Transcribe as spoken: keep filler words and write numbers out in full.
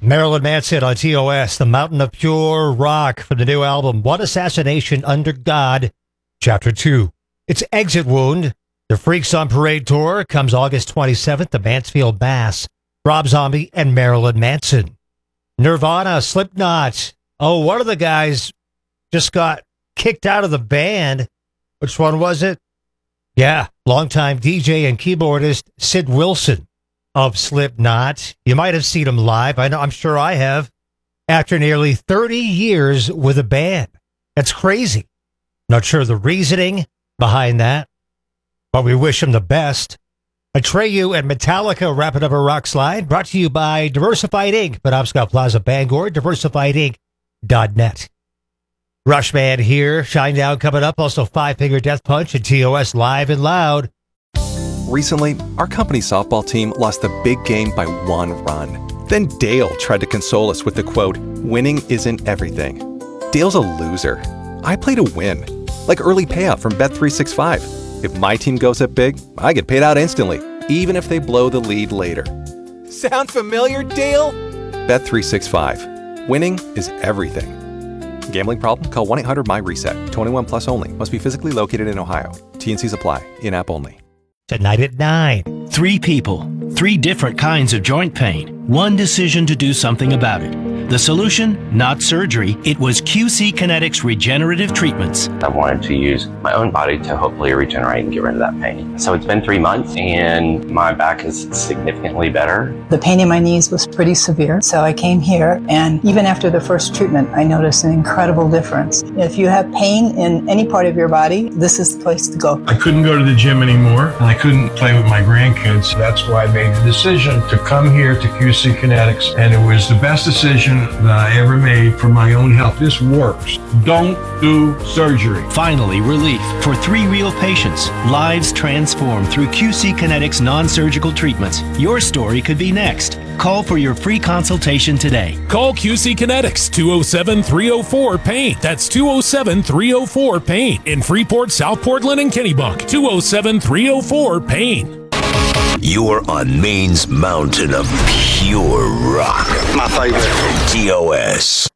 Marilyn Manson on T O S, The Mountain of Pure Rock from the new album, One Assassination Under God, Chapter two. It's Exit Wound. The Freaks on Parade tour comes August twenty-seventh to Mansfield, Mass. Rob Zombie and Marilyn Manson. Nirvana, Slipknot. Oh, one of the guys just got kicked out of the band. Which one was it? Yeah, longtime D J and keyboardist Sid Wilson of Slipknot. You might have seen him live. I know, I'm sure I have. After nearly thirty years with a band. That's crazy. Not sure the reasoning behind that, but we wish him the best. Atreyu and Metallica wrapping up a rock slide, brought to you by Diversified Incorporated, Penobscot Plaza, Bangor, diversified inc dot net. Rushman here, Shinedown coming up, also Five Finger Death Punch and T O S Live and Loud. Recently, our company softball team lost the big game by one run. Then Dale tried to console us with the quote, "Winning isn't everything." Dale's a loser. I play to win, like early payout from Bet three sixty-five. If my team goes up big, I get paid out instantly, even if they blow the lead later. Sound familiar, Dale? Bet three sixty-five. Winning is everything. Gambling problem? Call one eight hundred M Y reset. twenty-one plus only. Must be physically located in Ohio. T and Cs apply. In-app only. Tonight at nine. Three people, three different kinds of joint pain, one decision to do something about it. The solution? Not surgery. It was Q C Kinetics regenerative treatments. I wanted to use my own body to hopefully regenerate and get rid of that pain. So it's been three months and my back is significantly better. The pain in my knees was pretty severe, so I came here, and even after the first treatment, I noticed an incredible difference. If you have pain in any part of your body, this is the place to go. I couldn't go to the gym anymore, and I couldn't play with my grandkids. That's why I made the decision to come here to Q C Kinetics, and it was the best decision that I ever made for my own health. This works. Don't do surgery. Finally, relief for three real patients. Lives transformed through Q C Kinetics non-surgical treatments. Your story could be next. Call for your free consultation today. Call Q C Kinetics, two oh seven, three oh four, PAIN. That's two oh seven, three oh four, PAIN. In Freeport, South Portland, and Kennebunk. two oh seven, three oh four, PAIN. You're on Maine's mountain of pure rock. My favorite. T O S.